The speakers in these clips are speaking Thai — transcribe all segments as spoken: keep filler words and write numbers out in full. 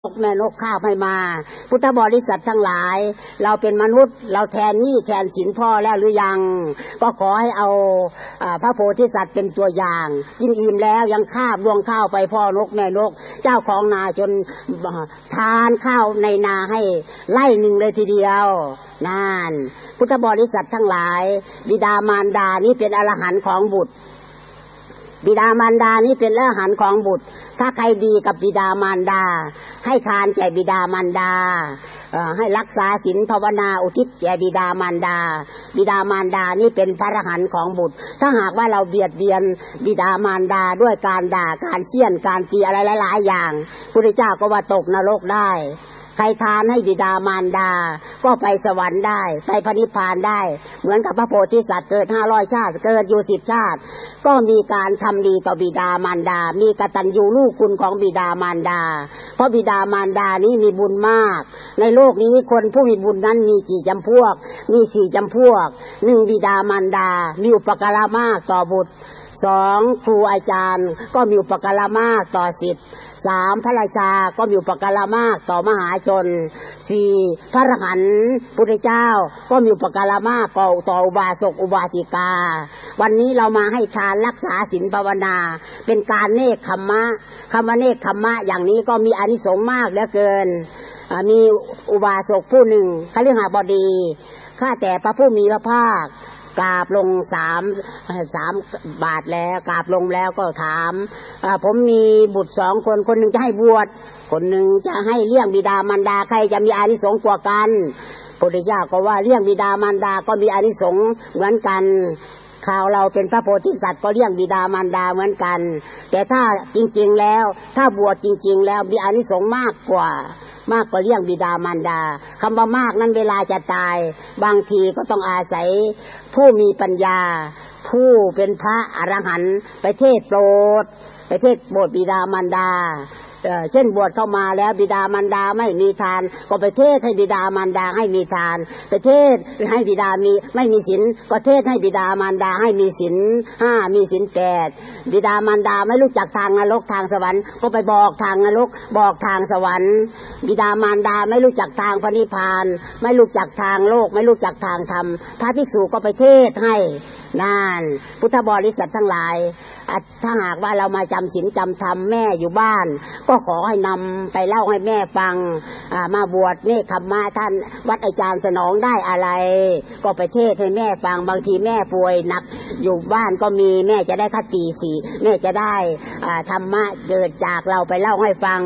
นกแม่นกข้าให้มาพุทธบริษัททั้งหลายเราเป็นมนุษย์เราแทนหนี้แทนสินพ่อแล้วหรือยังก็ขอให้เอาพระโพธิสัตว์เป็นตัวอย่างกินอิ่มแล้วยังคาบรวงข้าวไปพ่อนกแม่นกเจ้าของนาจนทานข้าวในนาให้ไร่หนึ่งเลยทีเดียวนั่นพุทธบริษัททั้งหลายบิดามารดานี้เป็นอรหันต์ของบุตรบิดามารดานี้เป็นอรหันต์ของบุตรถ้าใครดีกับบิดามารดาให้ทานแก่บิดามารดาให้รักษาศีลภาวนาอุทิศแก่บิดามารดาบิดามารดานี่เป็นพระอรหันต์ของบุตรถ้าหากว่าเราเบียดเบียนบิดามารดาด้วยการด่าการเชี่ยนการตีอะไรหลายๆอย่างพระพุทธเจ้าก็ว่าตกนรกได้ใครทานให้บิดามารดาก็ไปสวรรค์ได้ไปพระนิพพานได้เหมือนกับพระโพธิสัตว์เกิดห้าร้อยชาติเกิดอยู่สิบชาติก็มีการทำดีต่อบิดามารดามีกตัญญูลูกคุณของบิดามารดาเพราะบิดามารดานี้มีบุญมากในโลกนี้คนผู้มีบุญนั้นมีกี่จำพวกมีสี่จำพวกหนึ่งบิดามารดามีอุปการะมากต่อบุตรสองครูอาจารย์ก็มีอุปการะมากต่อศิษย์สามพระราชาก็มีอุปการะมากต่อมหาชนสี่พระอรหันต์พุทธเจ้าก็มีอุปการะมากต่ออุบาสกอุบาสิกาวันนี้เรามาให้ทานรักษาศีลภาวนาเป็นการเนกขัมมะคำว่าเนกขัมมะอย่างนี้ก็มีอานิสงส์มากเหลือเกินมีอุบาสกผู้หนึ่งคฤหบดีข้าแต่พระผู้มีพระภาคกราบลงสามสามบาทแล้วกราบลงแล้วก็ถามผมมีบุตรสองคนคนหนึ่งจะให้บวชคนหนึ่งจะให้เลี้ยงบิดามารดาใครจะมีอานิสงส์กว่ากันพระพุทธเจ้าก็ว่าเลี้ยงบิดามารดาก็มีอานิสงส์เหมือนกันข่าวเราเป็นพระโพธิสัตว์ก็เลี้ยงบิดามารดาเหมือนกันแต่ถ้าจริงๆแล้วถ้าบวชจริงๆแล้วมีอานิสงส์มากกว่ามากกว่าเลี้ยงบิดามารดาคำว่ามากนั้นเวลาจะตายบางทีก็ต้องอาศัยผู้มีปัญญาผู้เป็นพระอรหันต์ไปเทศโปรดไปเทศโปรดบิดามารดาเช่นบวชเข้ามาแล้วบิดามารดาไม่มีทานก็ไปเทศให้บิดามารดาให้มีทานไปเทศให้บิดามีไม่มีศีลก็เทศให้บิดามารดาให้มีศีลห้ามีศีลแปดบิดามารดาไม่รู้จักทางนรกทางสวรรค์ก็ไปบอกทางนรกบอกทางสวรรค์บิดามารดาไม่รู้จักทางพระนิพพานไม่รู้จักทางโลกไม่รู้จักทางธรรมพระภิกษุก็ไปเทศให้นั่นพุทธบริษัททั้งหลายถ้าหากว่าเรามาจำศีลจำธรรมแม่อยู่บ้านก็ขอให้นำไปเล่าให้แม่ฟังมาบวชเนกขัมมะท่านวัดอาจารย์สนองได้อะไรก็ไปเทศให้แม่ฟังบางทีแม่ป่วยหนักอยู่บ้านก็มีแม่จะได้คติสีแม่จะได้ธรรมะเกิดจากเราไปเล่าให้ฟัง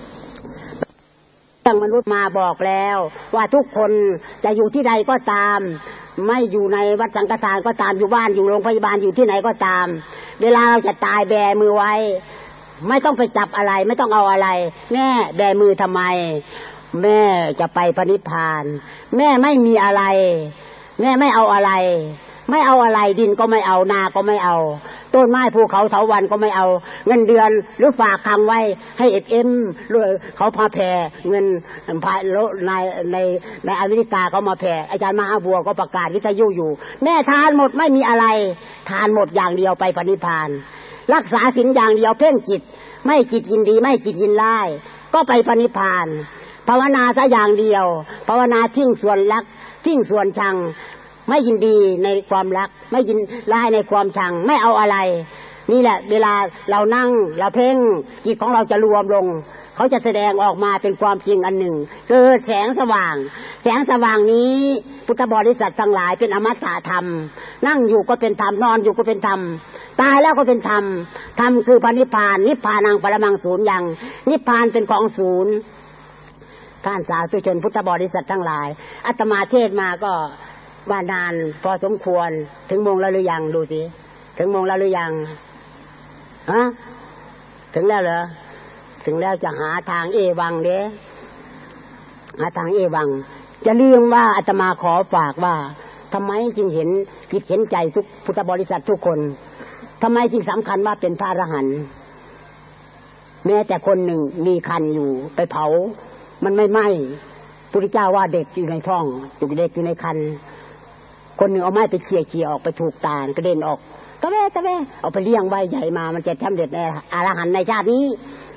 ทั้งมนุษย์มาบอกแล้วว่าทุกคนจะอยู่ที่ใดก็ตามไม่อยู่ในวัดสังฆทานก็ตามอยู่บ้านอยู่โรงพยาบาลอยู่ที่ไหนก็ตามเวลาเราจะตายแบมือไว้ไม่ต้องไปจับอะไรไม่ต้องเอาอะไรแม่แบมือทำไมแม่จะไปพระนิพพานแม่ไม่มีอะไรแม่ไม่เอาอะไรไม่เอาอะไรดินก็ไม่เอานาก็ไม่เอาต้นไม้ภูเขาเถาวัลย์ก็ไม่เอาเงินเดือนหรือฝากค้างไว้ให้เอฟเอ็มเขาพาแผ่เงินในในในอเมริกาเขามาแผ่อาจารย์มหาบัวก็ประกาศวิทยุอยู่แม่ทานหมดไม่มีอะไรทานหมดอย่างเดียวไปพระนิพพานรักษาศีลอย่างเดียวเพ่งจิตไม่จิตยินดีไม่จิตยินร้ายก็ไปพระนิพพานภาวนาซะอย่างเดียวภาวนาทิ้งส่วนรักทิ้งส่วนชังไม่ยินดีในความรักไม่ยินร้ายในความชังไม่เอาอะไรนี่แหละเวลาเรานั่งเราเพ่งจิตของเราจะรวมลงเขาจะแสดงออกมาเป็นความจริงอันหนึ่งเกิดแสงสว่างแสงสว่างนี้พุทธบริษัททั้งหลายเป็นอมตะธรรมนั่งอยู่ก็เป็นธรรมนอนอยู่ก็เป็นธรรมตายแล้วก็เป็นธรรมธรรมคือพระนิพพานนิพพานังปรมังศูนย์ยังนิพพานเป็นของศูนย์ท่านสาธุชนพุทธบริษัททั้งหลายอาตมาเทศมาก็ว่านานพอสมควรถึงโมงแล้วหรือยังดูสิถึงโมงแล้วหรือยังฮะถึงแล้วเหรอถึงแล้วจะหาทางเอวังเด้หาทางเอวังจะลืมว่าอาตมาขอฝากว่าทำไมจึงเห็นจิตเห็นใจทุกพุทธบริษัททุกคนทำไมจึงสำคัญว่าเป็นพระอรหันต์แม้แต่คนหนึ่งมีคันอยู่ไปเผามันไม่ไหม้พระพุทธเจ้าว่าเด็กอยู่ในท้องอยู่เด็กอยู่ในคันคนหนึ่งเอาไม้ไปเขี่ยเขี่ยออกไปถูกตาลกระเด็นออกตะเวตะเวเอาไปเลี้ยงไว้ใหญ่มามันจะสำเร็จอรหันต์ในชาตินี้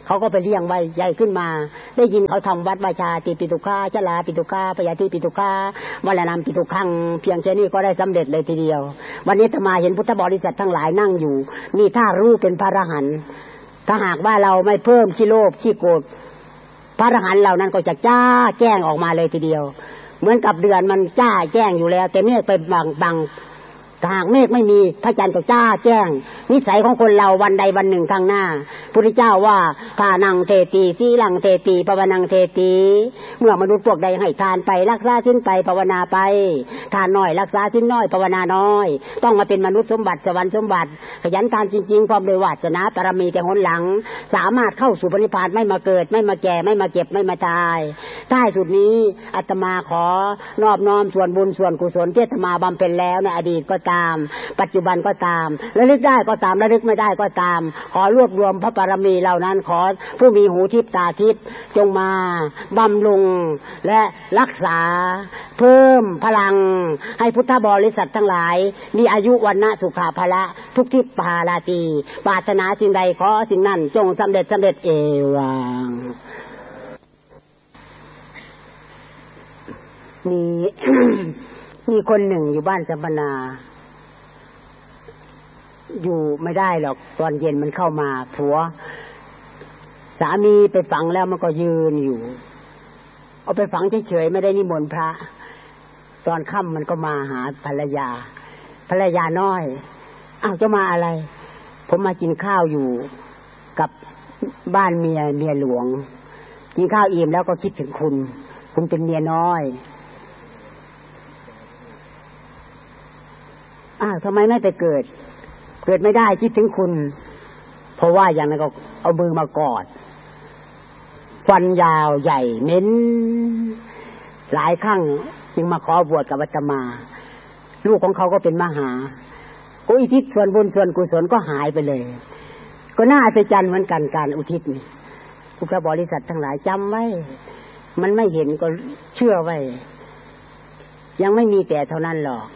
เขาก็ไปเลี้ยงไว้ใหญ่ขึ้นมาได้ยินเขาทำวัดวาชาติปิตุฆาชลาปิตุฆาปยาติปิตุฆาวรนามปิตุขังเพียงแค่นี้ก็ได้สำเร็จเลยทีเดียววันนี้อาตมาเห็นพุทธบริษัททั้งหลายนั่งอยู่นี่ถ้ารู้เป็นพระอรหันต์ถ้าหากว่าเราไม่เพิ่มขี้โลภขี้โกรธพระอรหันต์เหล่านั้นก็จะจ้าแจ้งออกมาเลยทีเดียวเหมือนกับเดือนมันจ้าแจ้งอยู่แล้วแต่เมฆไปบังบังหากเมฆไม่มีพระจันทร์ก็จ้าแจ้งนิสัยของคนเราวันใดวันหนึ่งข้างหน้าพุทธเจ้าว่าทานังเทติสีลังเทติภวนังเทติเมื่อมนุษย์พวกใดให้ทานไปรักษาศีลไปภาวนาไปทานน้อยรักษาศีลน้อยภาวนาน้อยต้องมาเป็นมนุษย์สมบัติสวรรค์สมบัติขยันทานจริงๆความโดยวาสนาบารมีแต่หนหลังสามารถเข้าสู่พระนิพพานไม่มาเกิดไม่มาแก่ไม่มาเจ็บไม่มาตายท้ายสุดนี้อาตมาขอนอบน้อมส่วนบุญส่วนกุศลที่อาตมาบำเพ็ญแล้วในอดีตก็ตามปัจจุบันก็ตามระลึกได้ก็ตามระลึกไม่ได้ก็ตามขอรวบรวมพระบารมีเหล่านั้นขอผู้มีหูทิพตาทิพจงมาบำรุงและรักษาเพิ่มพลังให้พุทธบริษัททั้งหลายมีอายุวันนะสุขภาละทุกทิพปาราตีปรารถนาสิ่งใดขอสิ่งนั้นจงสำเร็จสำเร็จเอวังมี มีคนหนึ่งอยู่บ้านสัมปนาอยู่ไม่ได้หรอกตอนเย็นมันเข้ามาผัวสามีไปฝังแล้วมันก็ยืนอยู่เอาไปฝังเฉยๆไม่ได้นิมนต์พระตอนค่ำมันก็มาหาภรรยาภรรยาน้อยอ้าวจะมาอะไรผมมากินข้าวอยู่กับบ้านเมียเมียหลวงกินข้าวอิ่มแล้วก็คิดถึงคุณคุณเป็นเมียน้อยอ้าวทำไมไม่ไปเกิดเกิดไม่ได้คิดถึงคุณเพราะว่าอย่างนั้นก็เอามือมากอดฟันยาวใหญ่เน้นหลายครั้งจึงมาขอบวชกับอาตมาลูกของเขาก็เป็นมหาก็อุทิศส่วนบุญส่วนกุศลก็หายไปเลยก็น่าอัศจรรย์เหมือนกันการอุทิศนี่พุทธบริษัททั้งหลายจำไว้มันไม่เห็นก็เชื่อไว้ยังไม่มีแต่เท่านั้นหรอก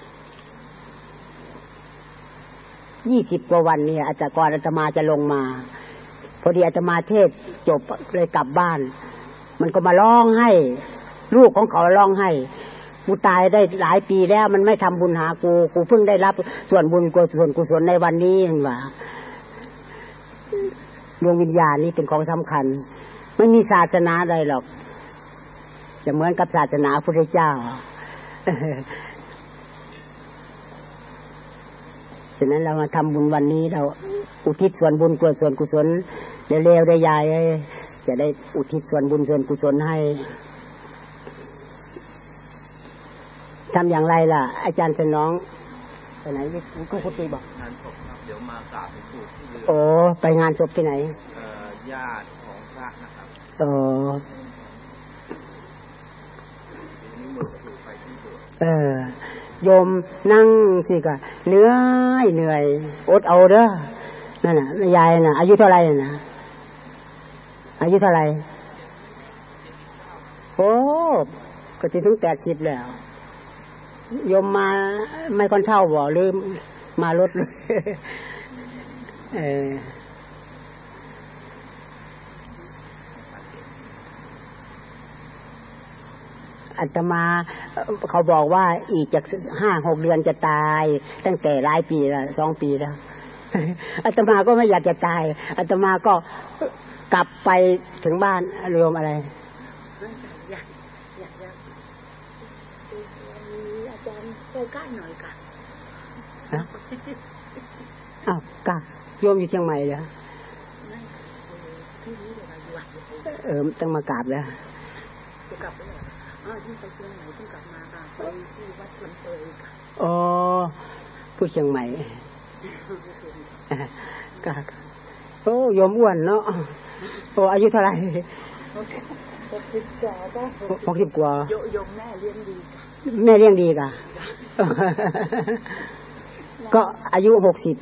ยี่สิบกว่าวันเนี่ยอาจารย์กรอาตมาจะลงมาพอดีอาตมาเทศจบเลยกลับบ้านมันก็มาร้องให้ลูกของเขาร้องให้กูตายได้หลายปีแล้วมันไม่ทำบุญหากูกูเพิ่งได้รับส่วนบุญส่วนกุศลในวันนี้นั่นว่าดวงวิญญาณนี่เป็นของสำคัญไม่มีศาสนาใดหรอกจะเหมือนกับศาสนาพระพุทธเจ้าฉะนั้นเรามาทำบุญวันนี้เราอุทิศส่วนบุญส่วนกุศลเร็วๆได้ยายจะได้อุทิศส่วนบุญส่วนกุศลให้ทำอย่างไรล่ะอาจารย์สนองไปไหนคุณคุณตีบอกงานศพครับเดี๋ยวมากราบหลวงปู่ที่เรือโอ้ไปงานศพที่ไหนเอ่อญาติของพระนะครับอ๋อเออโยมนั่งสิกะเหนื่อยเหนื่อยอดเอาเด้อนั่นน่ะยายน่ะอายุเท่าไหร่น่ะอายุเท่าไหร่โอ้ก็จะถึงแปดสิบแล้วโยมมาไม่ค่อนเท่าบ่หรือมารถเอออาตมาเขาบอกว่าอีกจากห้าหกเดือนจะตายตั้งแต่หลายปีแล้วสองปีแล้วอาตมาก็ไม่อยากจะตายอาตมาก็กลับไปถึงบ้านรวมอะไรอยากอยากอยากอาจารย์ใกล้ๆหน่อยค่ะอ้าวกะโยมอยู่เชียงใหม่เหรอเออต้องมากราบแล้วจะกลับแล้วอ๋อที่ไปเชียงใหม่เพิ่งกลับมาค่ะไปที่วัดลำเตยค่ะอ๋อผู้เชียงใหม่กะโอ้โยมอ้วนเนาะโอ้อายุเท่าไหร่หกสิบกว่าก็หกสิบกว่าโยมแม่เลี้ยงดีแม่เลี้ยงดีกะก็อายุหกสิบ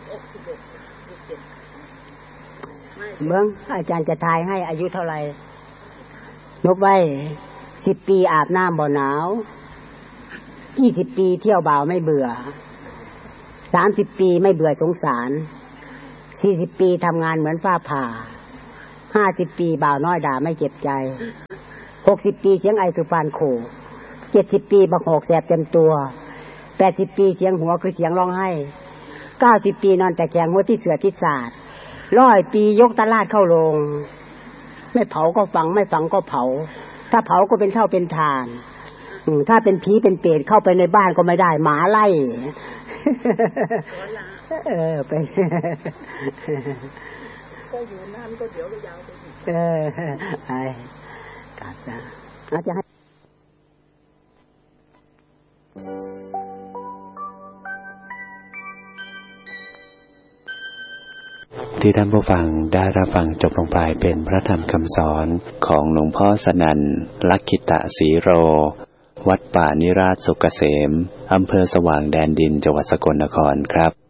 เบื้องอาจารย์จะทายให้อายุเท่าไหร่นบไว้สิบปีอาบน้ำบ่หนาวยี่สิบปีเที่ยวบ่าวไม่เบื่อสามสิบปีไม่เบื่อสงสารสี่สิบปีทำงานเหมือนฟ้าผ่าห้าสิบปีบ่าวน้อยด่าไม่เจ็บใจหกสิบปีเสียงไอสุพรรณโขเจ็ดสิบปีบักหอกแสบเต็มตัวแปดสิบปีเสียงหัวคือเสียงร้องไห้เก้าสิบปีนอนแต่แข็งหัวที่เสือที่ศาสตร์ร้อยปียกตลาดเข้าโรงไม่เผาก็ฝังไม่ฝังก็เผาถ้าเผาก็เป็นเท่าเป็นทานถ้าเป็นผีเป็นเปรตเข้าไปในบ้านก็ไม่ได้หมาไล่เออไปก็อยู่นั่นก็เดี๋ยวก็ยาวไปอีกเออไอ้กาจ้าอาจจะให้ที่ท่านผู้ฟังได้รับฟังจบลงไปเป็นพระธรรมคำสอนของหลวงพ่อสนั่นลักขิตสีโรวัดป่านิราชสุกเกษมอำเภอสว่างแดนดินจังหวัดสกลนครครับ